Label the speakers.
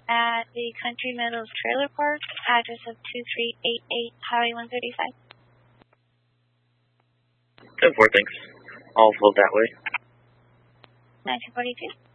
Speaker 1: at the Country Meadows Trailer Park, address of 2388 Highway 135.
Speaker 2: 10-4, thanks. I'll vote that way.
Speaker 1: 1942.